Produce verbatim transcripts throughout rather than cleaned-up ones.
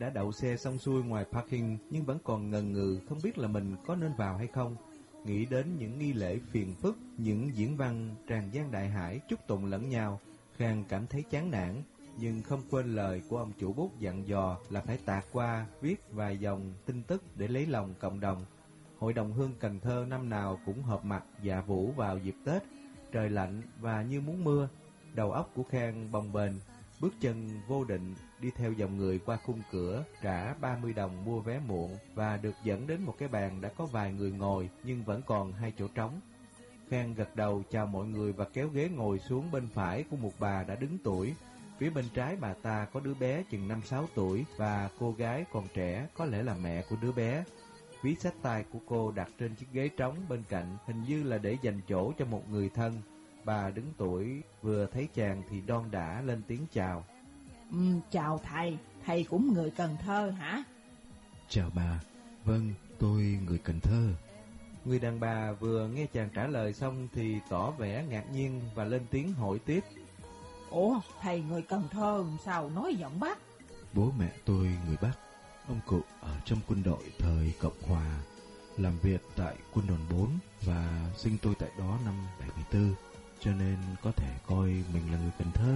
đã đậu xe xong xuôi ngoài parking nhưng vẫn còn ngần ngừ không biết là mình có nên vào hay không. Nghĩ đến những nghi lễ phiền phức, những diễn văn tràn gian đại hải chúc tụng lẫn nhau, Khang cảm thấy chán nản, nhưng không quên lời của ông chủ bút dặn dò là phải tạt qua viết vài dòng tin tức để lấy lòng cộng đồng. Hội đồng hương Cần Thơ năm nào cũng họp mặt dạ vũ vào dịp Tết, trời lạnh và như muốn mưa. Đầu óc của Khang bồng bềnh, bước chân vô định đi theo dòng người qua khung cửa, trả ba mươi đồng mua vé muộn và được dẫn đến một cái bàn đã có vài người ngồi nhưng vẫn còn hai chỗ trống. Khang gật đầu chào mọi người và kéo ghế ngồi xuống bên phải của một bà đã đứng tuổi. Phía bên trái bà ta có đứa bé chừng năm sáu tuổi và cô gái còn trẻ có lẽ là mẹ của đứa bé. Ví xách tay của cô đặt trên chiếc ghế trống bên cạnh, hình như là để dành chỗ cho một người thân. Bà đứng tuổi vừa thấy chàng thì đon đả lên tiếng chào. Ừ, chào thầy, thầy cũng người Cần Thơ hả? Chào bà, vâng, tôi người Cần Thơ. Người đàn bà vừa nghe chàng trả lời xong thì tỏ vẻ ngạc nhiên và lên tiếng hỏi tiếp. Ủa, thầy người Cần Thơ sao nói giọng Bắc? Bố mẹ tôi người Bắc, ông cụ ở trong quân đội thời Cộng Hòa, làm việc tại quân đoàn bốn và sinh tôi tại đó năm bảy mươi tư, cho nên có thể coi mình là người Cần Thơ.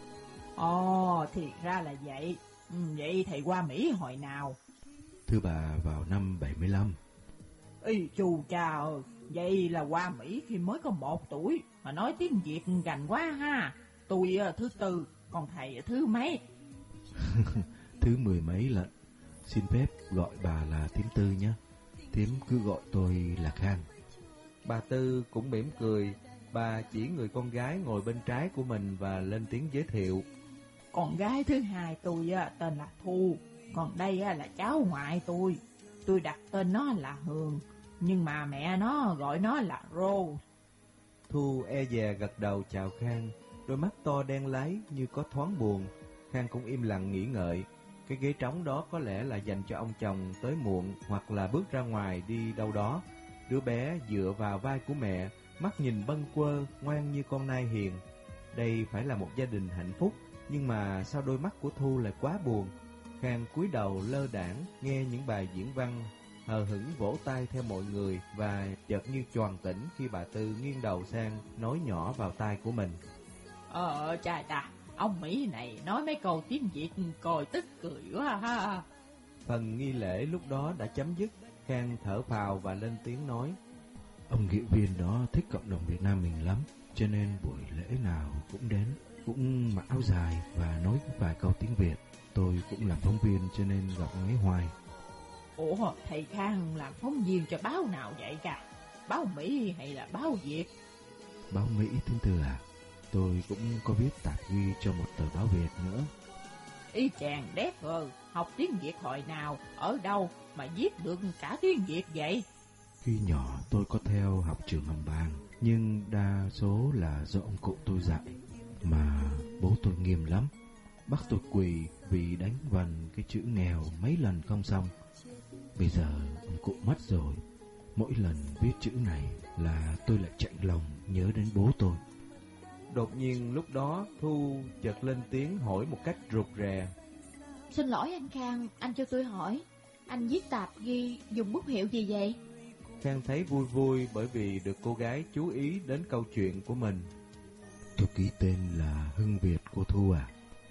Ồ, thì ra là vậy. Ừ, vậy thầy qua Mỹ hồi nào? Thưa bà, vào năm bảy mươi lăm. Ý chù cha ơi, vậy là qua Mỹ khi mới có một tuổi mà nói tiếng Việt gành quá ha. Tôi thứ tư, còn thầy thứ mấy? Thứ mười mấy lận. Xin phép gọi bà là thím Tư nhé. Thím cứ gọi tôi là Khang. Bà Tư cũng mỉm cười. Bà chỉ người con gái ngồi bên trái của mình và lên tiếng giới thiệu. Con gái thứ hai tôi tên là Thu, còn đây là cháu ngoại tôi. Tôi đặt tên nó là Hường, nhưng mà mẹ nó gọi nó là Rô. Thu e dè gật đầu chào Khang, đôi mắt to đen láy như có thoáng buồn. Khang cũng im lặng nghĩ ngợi. Cái ghế trống đó có lẽ là dành cho ông chồng tới muộn hoặc là bước ra ngoài đi đâu đó. Đứa bé dựa vào vai của mẹ, mắt nhìn bâng quơ, ngoan như con nai hiền. Đây phải là một gia đình hạnh phúc, nhưng mà sao đôi mắt của Thu lại quá buồn. Khang cúi đầu lơ đãng nghe những bài diễn văn, hờ hững vỗ tay theo mọi người và chợt như choàng tỉnh khi bà Tư nghiêng đầu sang nói nhỏ vào tai của mình. Ờ, cha ta, ông Mỹ này nói mấy câu tiếng Việt coi tức cười quá ha. Phần nghi lễ lúc đó đã chấm dứt. Khang thở phào và lên tiếng nói. Ông nghị viên đó thích cộng đồng Việt Nam mình lắm, cho nên buổi lễ nào cũng đến, cũng mặc áo dài và nói vài câu tiếng Việt. Tôi cũng làm phóng viên cho nên gặp ngay hoài. Ủa, thầy Khang làm phóng viên cho báo nào vậy cả? Báo Mỹ hay là báo Việt? Báo Mỹ thím Tư à? Tôi cũng có viết tạp ghi cho một tờ báo Việt nữa. Ý chàng đét rồi, học tiếng Việt hồi nào, ở đâu mà viết được cả tiếng Việt vậy? Khi nhỏ tôi có theo học trường Hồng Bàng, nhưng đa số là do ông cụ tôi dạy. Mà bố tôi nghiêm lắm, bắt tôi quỳ vì đánh vần cái chữ nghèo mấy lần không xong. Bây giờ ông cụ mất rồi, mỗi lần viết chữ này là tôi lại chạnh lòng nhớ đến bố tôi. Đột nhiên lúc đó Thu chợt lên tiếng hỏi một cách rụt rè. Xin lỗi anh Khang, anh cho tôi hỏi, anh viết tạp ghi dùng bút hiệu gì vậy? Khang thấy vui vui bởi vì được cô gái chú ý đến câu chuyện của mình. Tôi ký tên là Hưng Việt cô Thu à.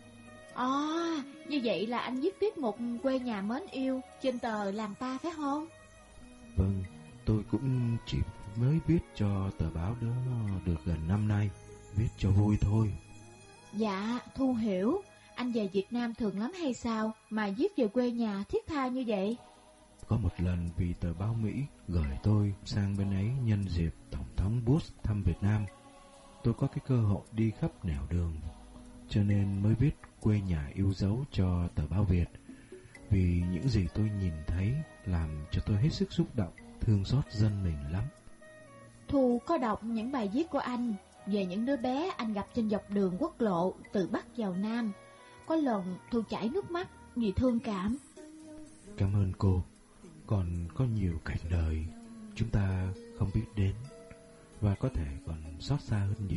À, như vậy là anh viết tiếp một quê nhà mến yêu trên tờ Làng Ta phải không? Vâng, tôi cũng chỉ mới viết cho tờ báo đó được gần năm nay, viết cho vui thôi. Dạ, Thu hiểu. Anh về Việt Nam thường lắm hay sao mà viết về quê nhà thiết tha như vậy? Có một lần vì tờ báo Mỹ gửi tôi sang bên ấy nhân dịp Tổng thống Bush thăm Việt Nam, tôi có cái cơ hội đi khắp nẻo đường, cho nên mới viết quê nhà yêu dấu cho tờ báo Việt. Vì những gì tôi nhìn thấy làm cho tôi hết sức xúc động, thương xót dân mình lắm. Thu có đọc những bài viết của anh về những đứa bé anh gặp trên dọc đường quốc lộ từ Bắc vào Nam. Có lần Thu chảy nước mắt vì thương cảm. Cảm ơn cô. Còn có nhiều cảnh đời chúng ta không biết đến, và có thể còn xót xa hơn nhiều.